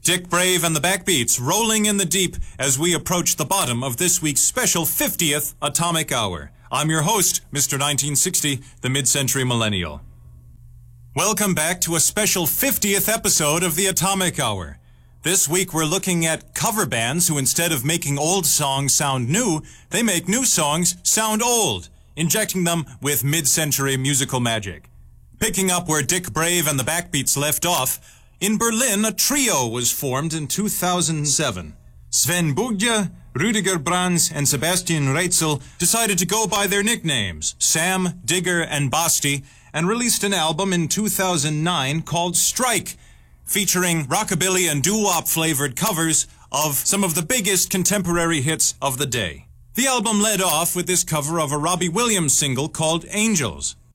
Dick Brave and the Backbeats rolling in the deep as we approach the bottom of this week's special 50th Atomic Hour. I'm your host, Mr. 1960, the mid-century millennial. Welcome back to a special 50th episode of the Atomic Hour. This week we're looking at cover bands who, instead of making old songs sound new, they make new songs sound old, injecting them with mid-century musical magic. Picking up where Dick Brave and the Backbeats left off, in Berlin, a trio was formed in 2007. Sven Bugge, Rüdiger Brands, and Sebastian Reitzel decided to go by their nicknames, Sam, Digger, and Basti, and released an album in 2009 called Strike, featuring rockabilly and doo-wop flavored covers of some of the biggest contemporary hits of the day. The album led off with this cover of a Robbie Williams single called Angels.